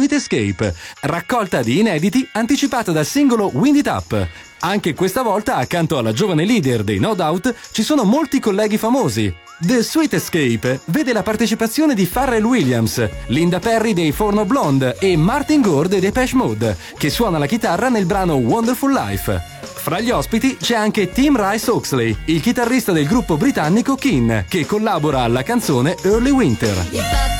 Sweet Escape, raccolta di inediti anticipata dal singolo Wind It Up. Anche questa volta, accanto alla giovane leader dei No Doubt, ci sono molti colleghi famosi. The Sweet Escape vede la partecipazione di Pharrell Williams, Linda Perry dei Forno Blonde e Martin Gore dei Depeche Mode, che suona la chitarra nel brano Wonderful Life. Fra gli ospiti c'è anche Tim Rice-Oxley, il chitarrista del gruppo britannico Keane, che collabora alla canzone Early Winter.